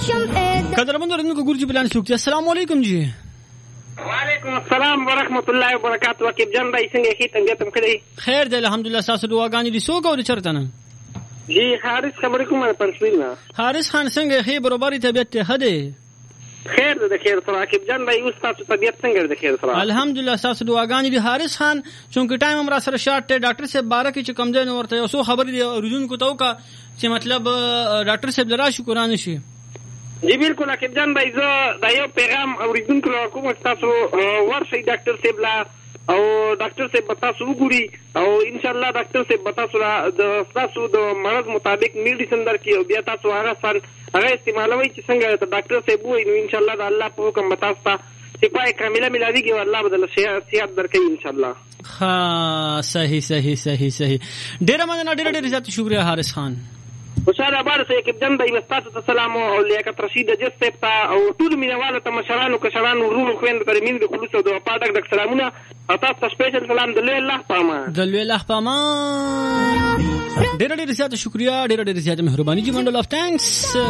قدرمن ورنکو ګورجی پلان سوکته. السلام علیکم جی. وعلیکم السلام ورحمت الله وبرکاتہ. وکیب جان بھائی څنګه هی څنګه تم کړی؟ خیر دی الحمدلله. تاسو دعاګانې دي سو کو د چرته نه جی. حارث خبرې کوم پنځوین نه. حارث خان څنګه هي برابرۍ طبيعت ته هده؟ خیر د خیر سره. وکیب جان بھائی اوس تاسو طبيعت څنګه د خیر سره؟ الحمدلله. تاسو دعاګانې دي حارث خان. چونکه ټایم هم را سره شارټ ته ډاکټر صاحب بارکه چې کم ځای ورته یو څو خبرې دي اوریدونکو ته وکا چې مطلب ډاکټر صاحب لرا شکرانه شي. جی بالکل. وکیب جان بھائی زه دا یو پیغام اوریدونکو له کوم تاسو ورشي ډاکټر صاحب لا او ډاکټر صاحب تاسو وګوري او ان شاء الله ډاکټر صاحب تاسو د تاسو د مرض مطابق میډیسن درکې او بیا تاسو هغه استعمالوي چې څنګه ډاکټر صاحب وایي نو ان شاء الله د الله په حکم تاسو ته شفای کامله ملاويږي او الله بدل صحت درکوي ان شاء الله. ها صحیح صحیح صحیح صحیح. ډیر مننه. ډیر زیات شکریہ حارث خان. خوشاله بار سه کې جن بای مستاسو ته سلام او لیاقت رشید جسته تا او ټول مینوالو ته مشرانو کشرانو ورونو خويند پر مين د خلوص او د پاتک د سلامونه او تاسو ته سپیشل سلام د الله پاما د الله پاما. ډیر زیات شکریہ. ډیر زیات مهرباني جی. منډل اف ثانکس.